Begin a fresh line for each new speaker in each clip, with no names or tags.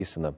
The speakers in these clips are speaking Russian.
Написано,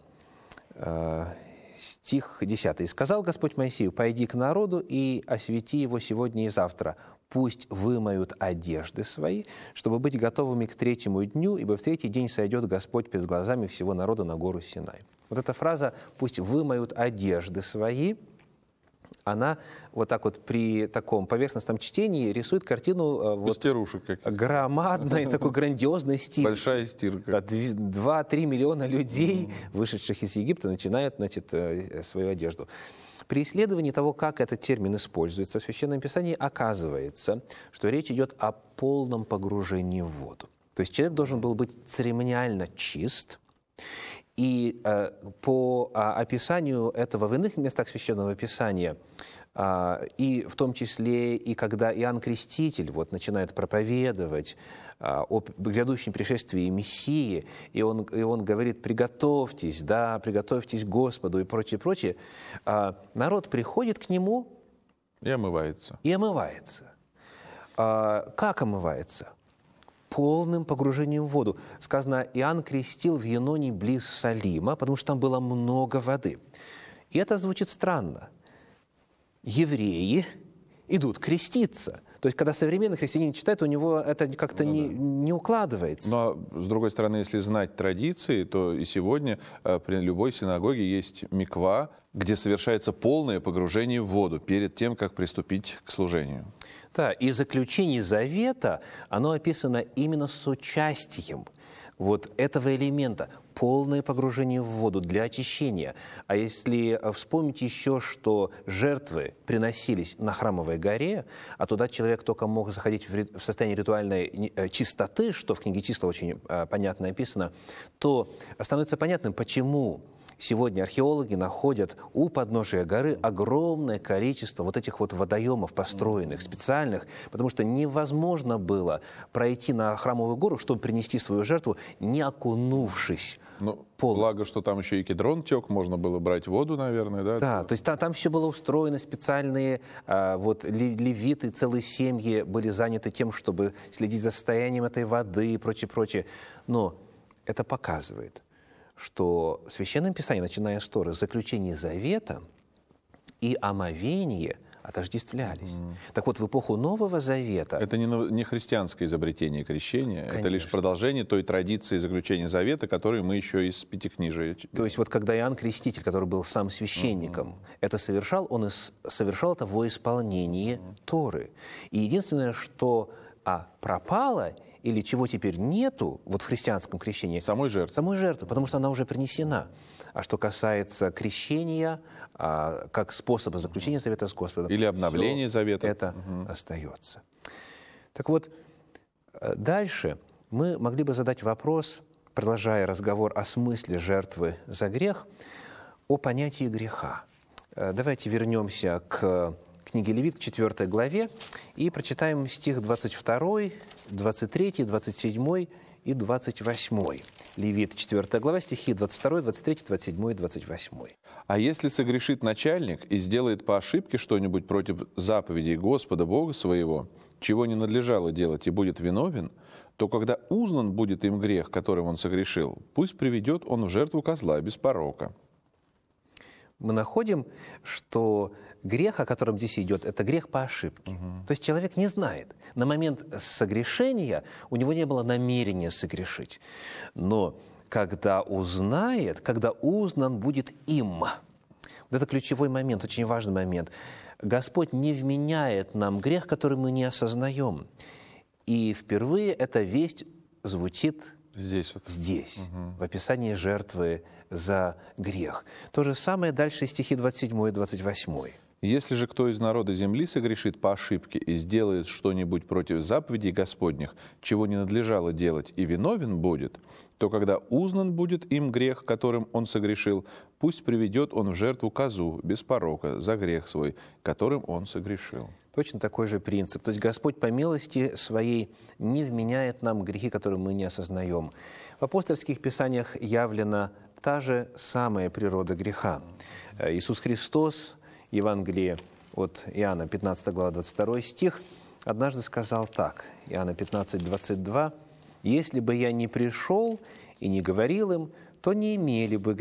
стих 10. «И сказал Господь Моисею: пойди к народу и освети его сегодня и завтра. Пусть вымоют одежды свои, чтобы быть готовыми к третьему дню, ибо в третий день сойдет Господь перед глазами всего народа на гору Синай». Вот эта фраза «пусть вымоют одежды свои», она вот так вот при таком поверхностном чтении рисует картину вот громадной, такой грандиозной стирки.
Большая стирка.
2-3 миллиона людей, вышедших из Египта, начинают, значит, свою одежду. При исследовании того, как этот термин используется в Священном Писании, оказывается, что речь идет о полном погружении в воду. То есть человек должен был быть церемониально чист. И по описанию этого в иных местах Священного Писания, и в том числе и когда Иоанн Креститель вот начинает проповедовать о грядущем пришествии Мессии, и он говорит: приготовьтесь, да, приготовьтесь к Господу и прочее, прочее, народ приходит к нему
и омывается.
Как омывается? Полным погружением в воду. Сказано, Иоанн крестил в Еноне близ Салима, потому что там было много воды. И это звучит странно. Евреи идут креститься. То есть, когда современный христианин читает, у него это как-то не укладывается.
Но, с другой стороны, если знать традиции, то и сегодня при любой синагоге есть миква, где совершается полное погружение в воду перед тем, как приступить к служению.
Да, и заключение завета, оно описано именно с участием вот этого элемента, полное погружение в воду для очищения. А если вспомнить еще, что жертвы приносились на Храмовой горе, а туда человек только мог заходить в состояние ритуальной чистоты, что в книге Числа очень понятно описано, то становится понятным, почему сегодня археологи находят у подножия горы огромное количество вот этих вот водоемов построенных, специальных, потому что невозможно было пройти на Храмовую гору, чтобы принести свою жертву, не окунувшись полностью.
Благо, что там еще и Кедрон тек, можно было брать воду, наверное, да?
Да, то есть там все было устроено, специальные вот левиты, целые семьи были заняты тем, чтобы следить за состоянием этой воды и прочее, прочее. Но это показывает, что в Священном Писании, начиная с Торы, заключение завета и омовение отождествлялись. Так вот, в эпоху Нового Завета...
Это не христианское изобретение крещения,
Конечно.
Это лишь продолжение той традиции заключения завета, которую мы еще из Пятикнижия.
То есть вот когда Иоанн Креститель, который был сам священником, это совершал, он совершал это во исполнении Торы. И единственное, что пропало или чего теперь нету вот в христианском крещении...
Самой жертвы,
потому что она уже принесена. А что касается крещения, как способа заключения завета с Господом...
Или обновления завета.
Это остается. Так вот, дальше мы могли бы задать вопрос, продолжая разговор о смысле жертвы за грех, о понятии греха. Давайте вернемся к книге Левит, к 4 главе, и прочитаем стих 22, 23, 27 и 28. Левит, 4 глава, стихи 22, 23, 27 и 28.
«А если согрешит начальник и сделает по ошибке что-нибудь против заповедей Господа Бога своего, чего не надлежало делать, и будет виновен, то когда узнан будет им грех, которым он согрешил, пусть приведет он в жертву козла без порока».
Мы находим, что грех, о котором здесь идет, это грех по ошибке. То есть человек не знает. На момент согрешения у него не было намерения согрешить. Но когда узнает, когда узнан будет им, вот это ключевой момент, очень важный момент. Господь не вменяет нам грех, который мы не осознаем. И впервые эта весть звучит здесь, в описании жертвы за грех. То же самое дальше стихи 27 и 28.
«Если же кто из народа земли согрешит по ошибке и сделает что-нибудь против заповедей Господних, чего не надлежало делать, и виновен будет, то когда узнан будет им грех, которым он согрешил, пусть приведет он в жертву козу без порока за грех свой, которым он согрешил».
Точно такой же принцип. То есть Господь по милости Своей не вменяет нам грехи, которые мы не осознаем. В апостольских писаниях явлена та же самая природа греха. Иисус Христос, Евангелие от Иоанна, 15 глава, 22 стих, однажды сказал так, Иоанна 15, 22, «Если бы я не пришел и не говорил им, то не имели бы